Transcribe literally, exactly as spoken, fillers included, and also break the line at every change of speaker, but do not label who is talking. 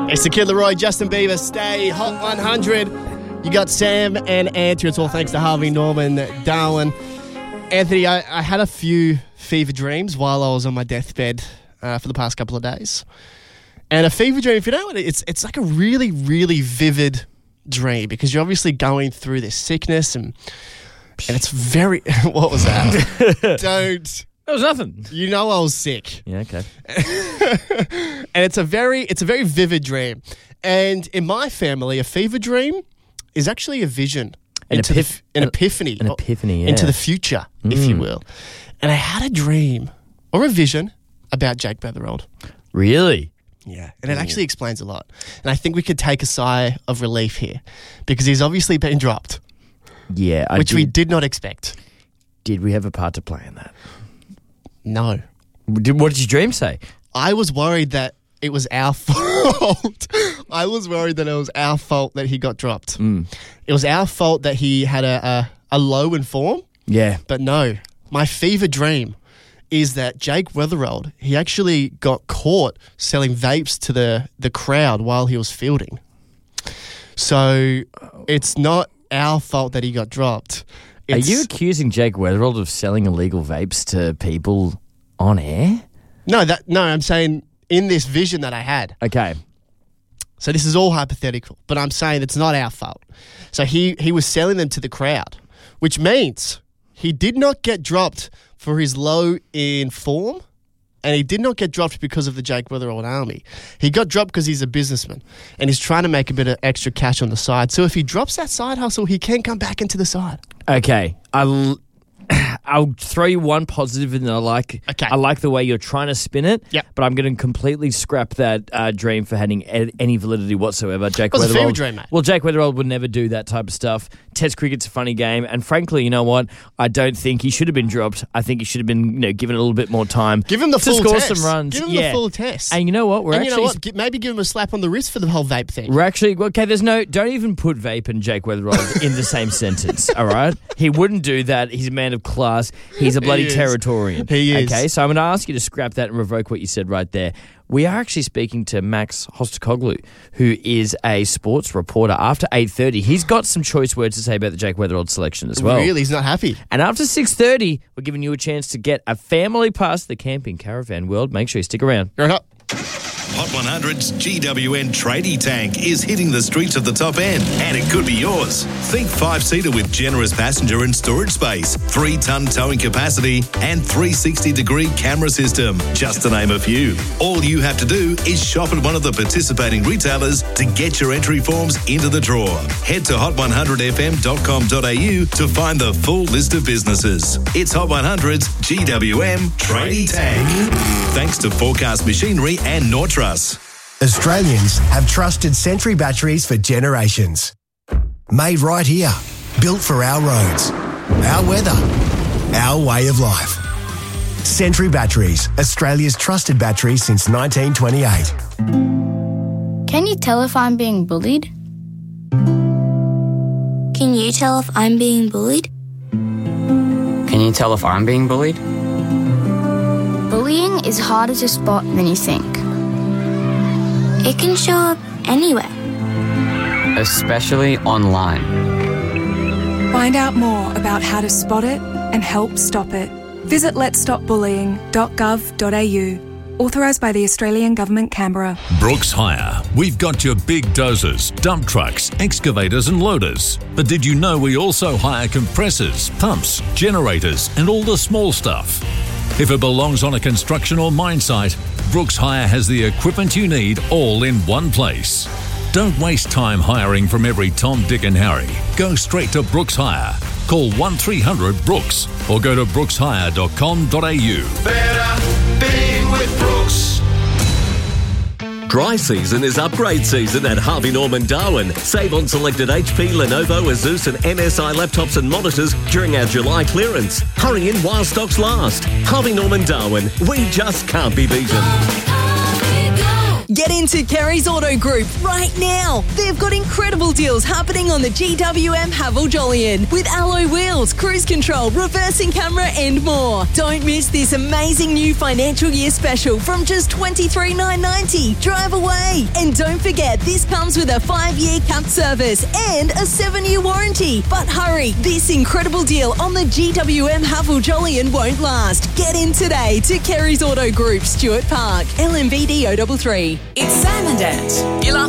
It's the Kid Leroy, Justin Bieber, Stay Hot one hundred. You got Sam and Andrew. It's all thanks to Harvey Norman, Darwin. Anthony, I, I had a few fever dreams while I was on my deathbed uh, for the past couple of days. And a fever dream, if you know what, it's it's like a really, really vivid dream because you're obviously going through this sickness and and it's very... What was that? Don't...
That was nothing.
You know I was sick.
Yeah, okay.
And it's a very it's a very vivid dream. And in my family, a fever dream is actually a vision.
An,
into
epiph-
the, an
an
epiphany.
An epiphany, yeah.
Into the future, mm. if you will. And I had a dream or a vision about Jake Weatherald.
Really?
Yeah. And it actually explains a lot. And I think we could take a sigh of relief here because he's obviously been dropped.
Yeah. I
which
did,
we did not expect.
Did we have a part to play in that?
No.
Did, what did your dream say?
I was worried that it was our fault. I was worried that it was our fault that he got dropped.
Mm.
It was our fault that he had a, a, a low in form.
Yeah.
But no, my fever dream is that Jake Weatherald, he actually got caught selling vapes to the, the crowd while he was fielding. So it's not our fault that he got dropped. It's,
Are you accusing Jake Weatherald of selling illegal vapes to people on air?
No, that no, I'm saying in this vision that I had.
Okay.
So this is all hypothetical, but I'm saying it's not our fault. So he, he was selling them to the crowd, which means he did not get dropped for his low in form, and he did not get dropped because of the Jake Weatherald army. He got dropped because he's a businessman, and he's trying to make a bit of extra cash on the side. So if he drops that side hustle, he can come back into the side.
Okay. I'll, I'll throw you one positive, and I like
Okay.
I like the way you're trying to spin it.
Yep.
But I'm going to completely scrap that uh, dream for having a- any validity whatsoever. Jake
It was a
Weatherald.
fever dream, mate.
Well, Jake Weatherald would never do that type of stuff. Test cricket's a funny game, and frankly, you know what? I don't think he should have been dropped. I think he should have been, you know, given a little bit more time.
Give him the
to
full
score
test.
some runs.
Give him
yeah.
the full test.
And you know what? We're
and
actually
you know what? Gi- Maybe give him a slap on the wrist for the whole vape thing.
We're actually, okay, there's no, don't even put vape and Jake Weatherald in the same sentence, all right? He wouldn't do that. He's a man of class. He's a bloody
He is.
Territorian.
He is.
Okay, so I'm going to ask you to scrap that and revoke what you said right there. We are actually speaking to Max Hostakoglu, who is a sports reporter. After eight thirty, he's got some choice words to say about the Jake Weatherald selection as well.
Really? He's not happy?
And after six thirty, we're giving you a chance to get a family pass to the Camping Caravan World. Make sure you stick around.
You're up.
Hot one hundred's G W N tradie tank is hitting the streets of the top end, and it could be yours. Think five-seater with generous passenger and storage space, three-ton towing capacity, and three hundred sixty degree camera system, just to name a few. All you have to do is shop at one of the participating retailers to get your entry forms into the draw. Head to hot one hundred f m dot com dot a u to find the full list of businesses. It's Hot one hundred's G W M tradie tank. Thanks to Forecast Machinery and Nortrust.
Australians have trusted Sentry batteries for generations. Made right here, built for our roads, our weather, our way of life. Sentry Batteries, Australia's trusted battery since nineteen twenty-eight.
Can you tell if I'm being bullied?
Can you tell if I'm being bullied?
Can you tell if I'm being bullied?
Bullying is harder to spot than you think.
It can show up anywhere.
Especially online.
Find out more about how to spot it and help stop it. Visit lets stop bullying dot gov dot a u. Authorised by the Australian Government, Canberra.
Brooks Hire. We've got your big dozers, dump trucks, excavators and loaders. But did you know we also hire compressors, pumps, generators and all the small stuff? If it belongs on a construction or mine site, Brooks Hire has the equipment you need all in one place. Don't waste time hiring from every Tom, Dick and Harry. Go straight to Brooks Hire. Call one three hundred Brooks or go to brooks hire dot com dot a u.
Better being with Brooks.
Dry season is upgrade season at Harvey Norman Darwin. Save on selected H P, Lenovo, Asus and M S I laptops and monitors during our July clearance. Hurry in while stocks last. Harvey Norman Darwin. We just can't be beaten.
Get into Kerry's Auto Group right now. They've got incredible deals happening on the G W M Haval Jolyon with alloy wheels, cruise control, reversing camera and more. Don't miss this amazing new financial year special from just twenty-three thousand nine hundred ninety dollars. Drive away. And don't forget, this comes with a five-year capped service and a seven-year warranty. But hurry, this incredible deal on the G W M Haval Jolyon won't last. Get in today to Kerry's Auto Group, Stuart Park, L M V D zero three three.
It's Sam and Ant. You laugh